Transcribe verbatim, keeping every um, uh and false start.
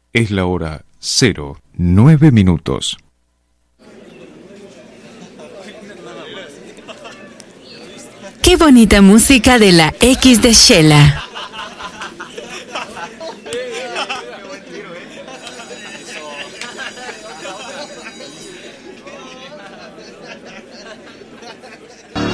Es la hora cero, nueve minutos. Qué bonita música de la X de Shela.